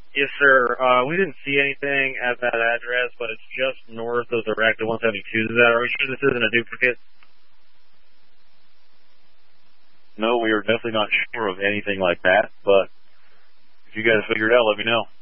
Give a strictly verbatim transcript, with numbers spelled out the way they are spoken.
Yes, sir. Uh, we didn't see anything at that address, but it's just north of the wreck, the one seventy-two. Is that, are we sure this isn't a duplicate? No, we are definitely not sure of anything like that, but if you guys figure it out, let me know.